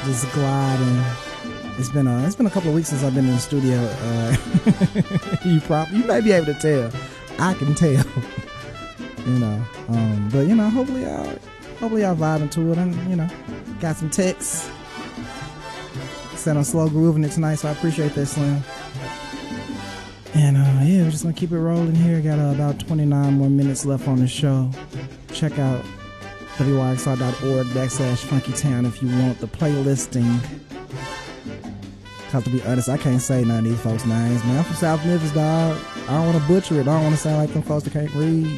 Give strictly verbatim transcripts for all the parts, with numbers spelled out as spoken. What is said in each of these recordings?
just gliding. It's been a it's been a couple of weeks since I've been in the studio. Uh, you probably you may be able to tell. I can tell. You know, um, but you know, hopefully y'all hopefully y'all vibing to it. And you know, got some texts. Said I'm slow grooving it tonight, so I appreciate that, Slim. And uh, yeah, we're just gonna keep it rolling here. Got uh, about twenty-nine more minutes left on the show. Check out W Y X R dot org backslash Funky Town if you want the playlisting. Cause to be honest, I can't say none of these folks' names, man. I'm from South Memphis, dog. I don't want to butcher it. I don't want to sound like them folks that can't read.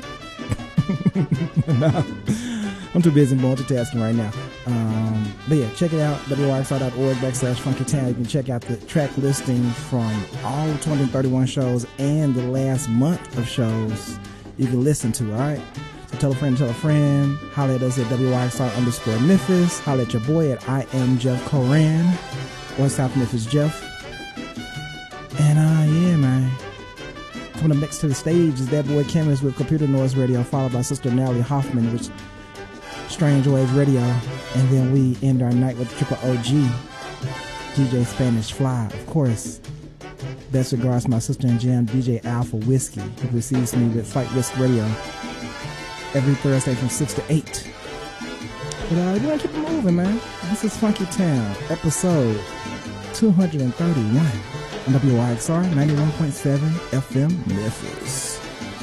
No, I'm too busy multitasking right now. Um, but yeah, check it out. W Y X R dot org backslash Funky Town. You can check out the track listing from all twenty thirty-one shows and the last month of shows you can listen to, all right? So tell a friend, tell a friend. Holler at us at W Y X R underscore Memphis. Holler at your boy at I am Jeff Coran. Or South Memphis Jeff. And uh yeah, man. Coming up next to the stage is that boy Chemist with Computer Noise Radio, followed by Sister Natalie Hoffman with Strange Waves Radio. And then we end our night with Triple O G, D J Spanish Fly, of course. Best regards to my sister and jam, D J Alpha Whiskey, who receives me with Flight Risk Radio every Thursday from six to eight. But uh, we're gonna keep it moving, man. This is Funky Town, episode two thirty-one on W Y X R ninety-one point seven F M Memphis.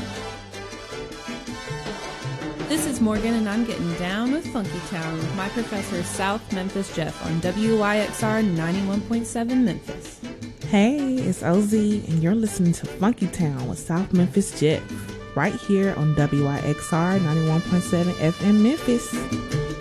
This is Morgan, and I'm getting down with Funky Town with my professor South Memphis Jeff on W Y X R ninety-one point seven Memphis. Hey, it's O Z, and you're listening to Funky Town with South Memphis Jeff, right here on W Y X R ninety-one point seven F M Memphis.